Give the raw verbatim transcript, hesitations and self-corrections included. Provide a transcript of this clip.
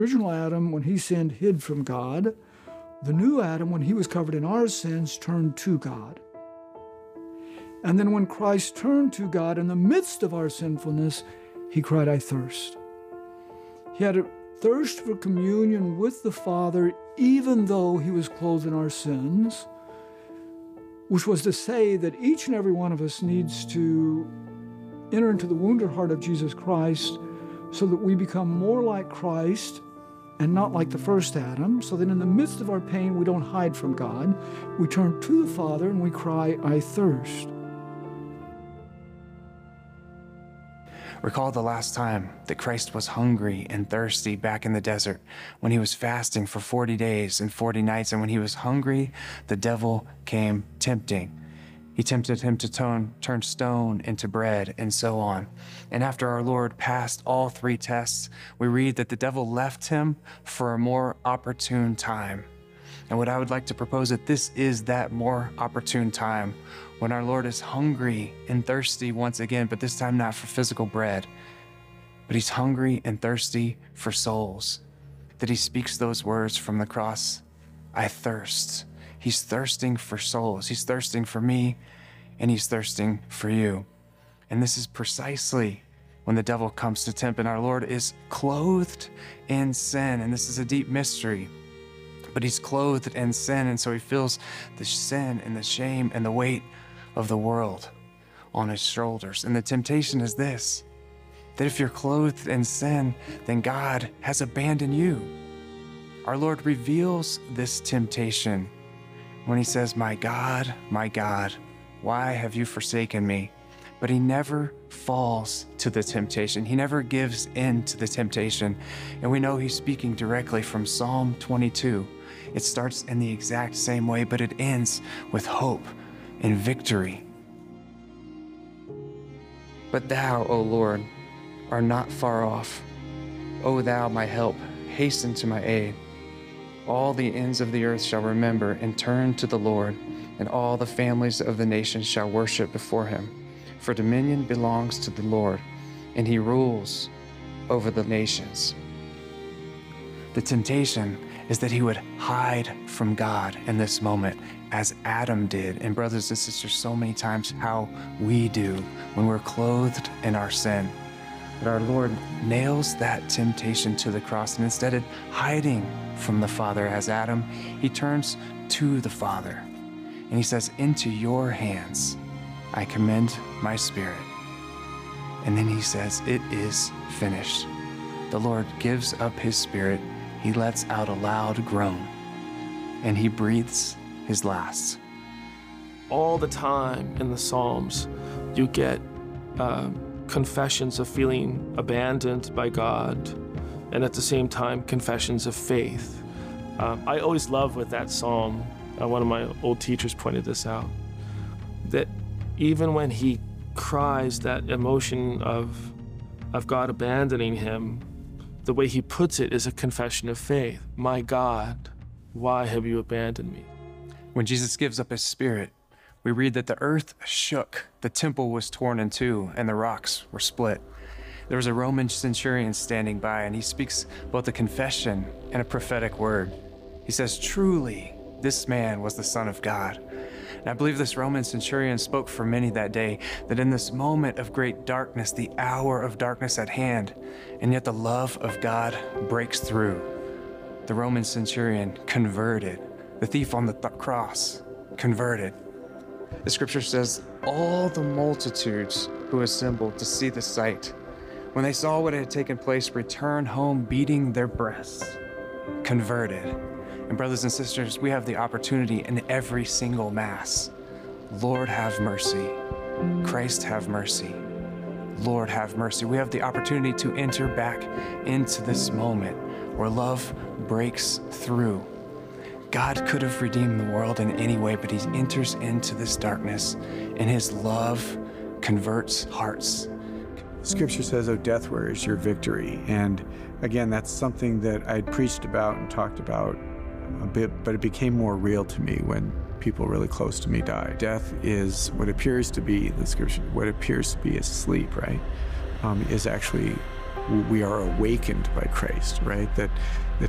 original Adam, when he sinned, hid from God. The new Adam, when he was covered in our sins, turned to God. And then when Christ turned to God in the midst of our sinfulness, he cried, I thirst. He had a thirst for communion with the Father, even though he was clothed in our sins, which was to say that each and every one of us needs to enter into the wounded heart of Jesus Christ so that we become more like Christ and not like the first Adam, so that in the midst of our pain, we don't hide from God. We turn to the Father and we cry, I thirst. Recall the last time that Christ was hungry and thirsty back in the desert, when he was fasting for forty days and forty nights, and when he was hungry, the devil came tempting. He tempted him to turn, turn stone into bread, and so on. And after our Lord passed all three tests, we read that the devil left him for a more opportune time. And what I would like to propose that this is that more opportune time when our Lord is hungry and thirsty once again, but this time not for physical bread, but he's hungry and thirsty for souls, that he speaks those words from the cross, I thirst. He's thirsting for souls. He's thirsting for me, and he's thirsting for you. And this is precisely when the devil comes to tempt, and our Lord is clothed in sin, and this is a deep mystery. But he's clothed in sin, and so he feels the sin and the shame and the weight of the world on his shoulders. And the temptation is this, that if you're clothed in sin, then God has abandoned you. Our Lord reveals this temptation when he says, my God, my God, why have you forsaken me? But he never falls to the temptation. He never gives in to the temptation. And we know he's speaking directly from Psalm twenty-two. It starts in the exact same way, but it ends with hope and victory. But thou, O Lord, art not far off. O thou, my help, hasten to my aid. All the ends of the earth shall remember and turn to the Lord, and all the families of the nations shall worship before him. For dominion belongs to the Lord, and he rules over the nations. The temptation is that he would hide from God in this moment, as Adam did, and brothers and sisters, so many times how we do when we're clothed in our sin. But our Lord nails that temptation to the cross, and instead of hiding from the Father as Adam, he turns to the Father, and he says, into your hands I commend my spirit. And then he says, it is finished. The Lord gives up his spirit. He lets out a loud groan, and he breathes his last. All the time in the Psalms, you get uh, confessions of feeling abandoned by God, and at the same time, confessions of faith. Um, I always love with that psalm, uh, one of my old teachers pointed this out, that even when he cries that emotion of, of God abandoning him, the way he puts it is a confession of faith. My God, why have you abandoned me? When Jesus gives up his spirit, we read that the earth shook, the temple was torn in two, and the rocks were split. There was a Roman centurion standing by, and he speaks both a confession and a prophetic word. He says, truly, this man was the Son of God. And I believe this Roman centurion spoke for many that day, that in this moment of great darkness, the hour of darkness at hand, and yet the love of God breaks through. The Roman centurion converted. The thief on the th- cross converted. The scripture says, all the multitudes who assembled to see the sight, when they saw what had taken place, returned home beating their breasts, converted. And brothers and sisters, we have the opportunity in every single Mass. Lord, have mercy. Christ, have mercy. Lord, have mercy. We have the opportunity to enter back into this moment where love breaks through. God could have redeemed the world in any way, but he enters into this darkness, and his love converts hearts. Scripture says, oh, death, where is your victory? And again, that's something that I'd preached about and talked about a bit, but it became more real to me when people really close to me die. Death is what appears to be, the scripture, what appears to be a sleep, right? Um, is actually we are awakened by Christ, right? That, that